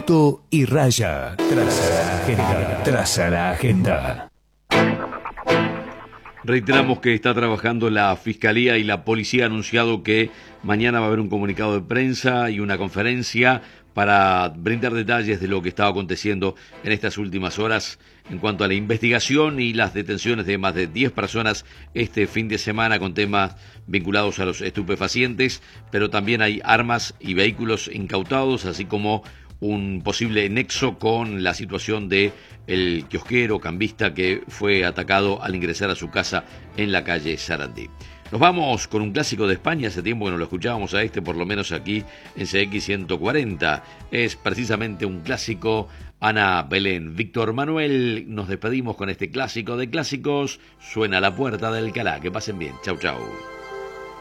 Punto y raya. Traza la agenda. Traza la agenda. Reiteramos que está trabajando la Fiscalía y la Policía ha anunciado que mañana va a haber un comunicado de prensa y una conferencia para brindar detalles de lo que estaba aconteciendo en estas últimas horas en cuanto a la investigación y las detenciones de más de 10 personas este fin de semana con temas vinculados a los estupefacientes, pero también hay armas y vehículos incautados, así como un posible nexo con la situación de el kiosquero cambista que fue atacado al ingresar a su casa en la calle Sarandí. Nos vamos con un clásico de España, hace tiempo que no lo escuchábamos a este, por lo menos aquí en CX 140. Es precisamente un clásico, Ana Belén. Víctor Manuel, nos despedimos con este clásico de clásicos. Suena la puerta del Alcalá. Que pasen bien. Chau, chau.